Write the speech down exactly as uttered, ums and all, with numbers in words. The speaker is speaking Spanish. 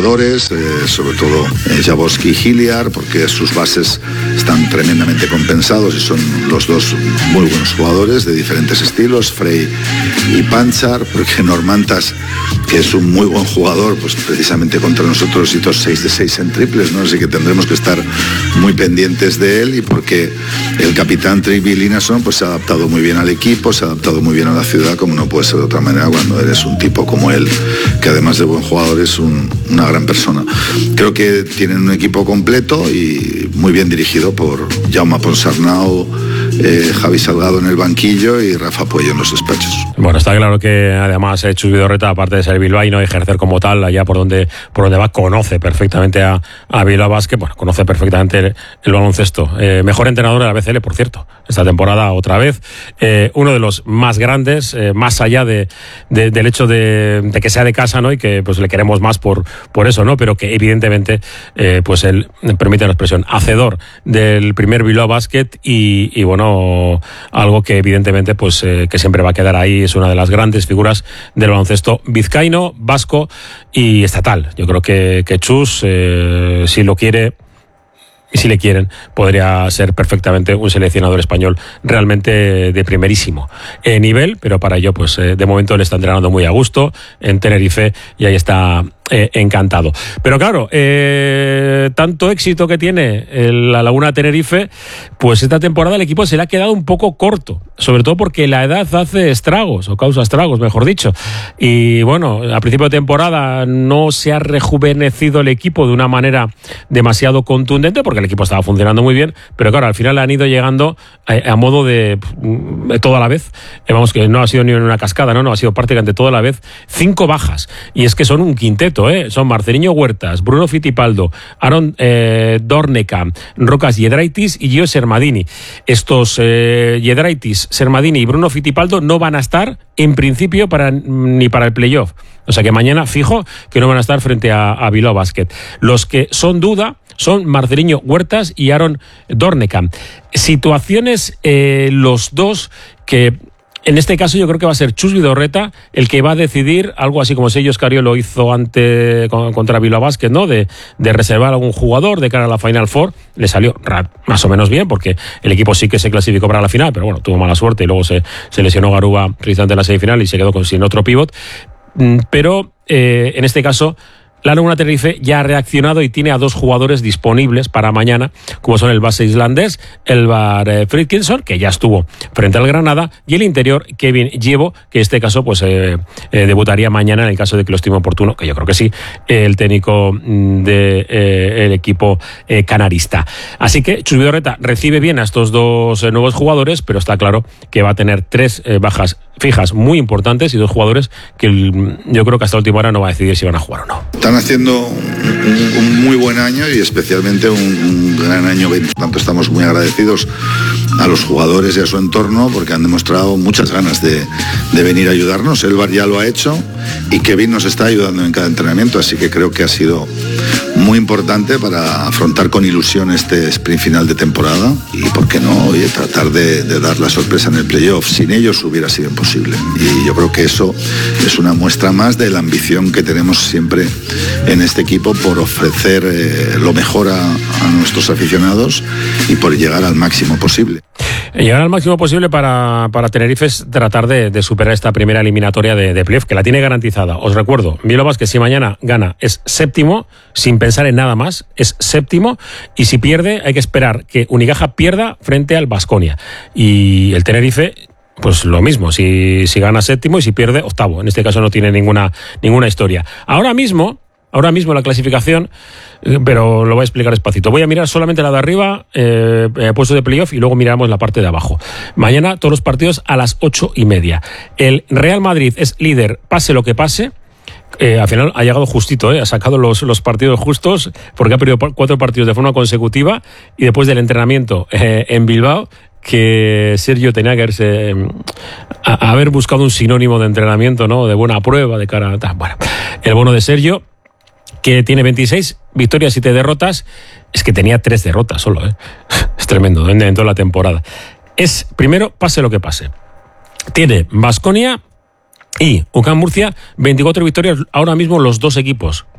jugadores, eh, sobre todo eh, Jaworski y Hilliard, porque sus bases están tremendamente compensados y son los dos muy buenos jugadores de diferentes estilos, Frey y Panchar, porque Normantas, que es un muy buen jugador, pues precisamente contra nosotros hizo seis de seis en triples, ¿no? Así que tendremos que estar muy pendientes de él, y porque el capitán Trygve Linnarson pues se ha adaptado muy bien al equipo, se ha adaptado muy bien a la ciudad, como no puede ser de otra manera cuando eres un tipo como él, que además de buen jugador es un, una gran persona. Creo que tienen un equipo completo y muy bien dirigido por Jaume Ponsarnau, eh, Javi Salgado en el banquillo y Rafa Puello en los despachos. Bueno, está claro que además eh, Chus Vidorreta, aparte de ser bilbaíno y ejercer como tal allá por donde por donde va, conoce perfectamente a, a Bilbao Basket, bueno, conoce perfectamente el, el baloncesto. Eh, mejor entrenador de la B C L, por cierto, esta temporada otra vez. Eh, uno de los más grandes, eh, más allá de, de, del hecho de, de que sea de casa, ¿no? Y que pues le queremos más por, por eso, ¿no? Pero que evidentemente, eh, pues él, permite la expresión, hacedor del primer Bilbao Basket y, y bueno, algo que evidentemente pues eh, que siempre va a quedar ahí, es una de las grandes figuras del baloncesto vizcaíno, vasco y estatal. Yo creo que, que Chus, eh, si lo quiere y si le quieren, podría ser perfectamente un seleccionador español realmente de primerísimo eh, nivel, pero para ello, pues eh, de momento le está entrenando muy a gusto en Tenerife y ahí está eh, encantado. Pero claro, eh, tanto éxito que tiene el, la Laguna Tenerife, pues esta temporada el equipo se le ha quedado un poco corto, sobre todo porque la edad hace estragos, o causa estragos, mejor dicho. Y bueno, a principio de temporada no se ha rejuvenecido el equipo de una manera demasiado contundente, porque el equipo estaba funcionando muy bien, pero claro, al final han ido llegando a, a modo de, de todo a la vez. Eh, vamos, que no ha sido ni una cascada, no, no, ha sido prácticamente todo a la vez. Cinco bajas, y es que son un quinteto, ¿eh? Son Marceliño Huertas, Bruno Fittipaldo, Aaron eh, Dorneca, Rocas Giedraitis y Gio Sermadini. Estos eh, Giedraitis, Sermadini y Bruno Fittipaldo no van a estar en principio para, ni para el playoff. O sea que mañana fijo que no van a estar frente a, a Bilbao Basket. Los que son duda son Marceliño Huertas y Aaron Dorneca. Situaciones, eh, los dos que... En este caso yo creo que va a ser Chus Vidorreta el que va a decidir, algo así como Sello Escario lo hizo ante, contra Bilbao Basket, ¿no? De, de reservar a algún jugador de cara a la Final Four. Le salió más o menos bien, porque el equipo sí que se clasificó para la final, pero bueno, tuvo mala suerte y luego se, se lesionó Garuba precisamente en la semifinal y se quedó con, sin otro pívot. Pero eh, en este caso la Laguna Tenerife ya ha reaccionado y tiene a dos jugadores disponibles para mañana, como son el base islandés Elvar eh, Fridkinson, que ya estuvo frente al Granada, y el interior Kevin Llevo, que en este caso pues eh, eh, debutaría mañana en el caso de que lo estime oportuno, que yo creo que sí, el técnico del de, eh, el equipo eh, canarista. Así que Chus Vidorreta recibe bien a estos dos eh, nuevos jugadores, pero está claro que va a tener tres eh, bajas fijas muy importantes y dos jugadores que el, yo creo que hasta última hora no va a decidir si van a jugar o no. Están haciendo un, un muy buen año y especialmente un, un gran año. Por tanto, estamos muy agradecidos a los jugadores y a su entorno porque han demostrado muchas ganas de, de venir a ayudarnos. Elvar ya lo ha hecho y Kevin nos está ayudando en cada entrenamiento, así que creo que ha sido muy importante para afrontar con ilusión este sprint final de temporada y, por qué no, oye, tratar de, de dar la sorpresa en el playoff. Sin ellos hubiera sido imposible y yo creo que eso es una muestra más de la ambición que tenemos siempre en este equipo por ofrecer eh, lo mejor a, a nuestros aficionados y por llegar al máximo posible. Llegar al máximo posible para, para Tenerife es tratar de, de superar esta primera eliminatoria de, de playoff, que la tiene garantizada. Os recuerdo, Bilbao Basket, si mañana gana, es séptimo, sin pensar en nada más, es séptimo, y si pierde, hay que esperar que Unicaja pierda frente al Baskonia. Y el Tenerife, pues lo mismo, si, si gana séptimo y si pierde, octavo. En este caso no tiene ninguna, ninguna historia. Ahora mismo, ahora mismo la clasificación, pero lo voy a explicar despacito. Voy a mirar solamente la de arriba, eh, puesto de playoff, y luego miramos la parte de abajo. Mañana todos los partidos a las ocho y media. El Real Madrid es líder, pase lo que pase. Eh, al final ha llegado justito, eh, ha sacado los, los partidos justos, porque ha perdido cuatro partidos de forma consecutiva, y después del entrenamiento eh, en Bilbao, que Sergio tenía que haberse, eh, a, haber buscado un sinónimo de entrenamiento, ¿no? De buena prueba, de cara a... Bueno, el bono de Sergio, que tiene veintiséis victorias y siete derrotas, es que tenía tres derrotas solo, ¿eh? Es tremendo, en, en toda la temporada. Es, primero, pase lo que pase. Tiene Baskonia y U C A M Murcia, veinticuatro victorias ahora mismo los dos equipos.